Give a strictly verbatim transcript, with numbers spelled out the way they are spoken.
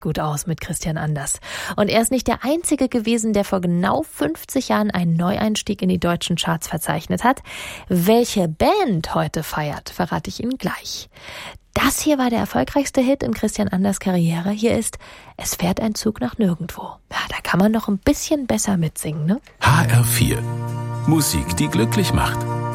gut aus mit Christian Anders. Und er ist nicht der Einzige gewesen, der vor genau fünfzig Jahren einen Neueinstieg in die deutschen Charts verzeichnet hat. Welche Band heute feiert, verrate ich Ihnen gleich. Das hier war der erfolgreichste Hit in Christian Anders Karriere. Hier ist Es fährt ein Zug nach nirgendwo. Ja, da kann man noch ein bisschen besser mitsingen, ne? H R vier. Musik, die glücklich macht.